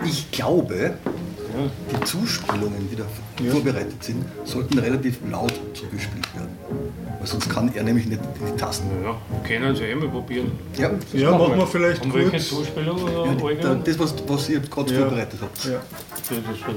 Ich glaube, die Zuspielungen, die da vorbereitet sind, sollten relativ laut zugespielt werden. Weil sonst kann er nämlich nicht die Tasten. Ja, können Sie mal probieren. Ja, machen wir vielleicht um kurz. welche Zuspielung oder das, was ihr gerade vorbereitet habt. Ja. Das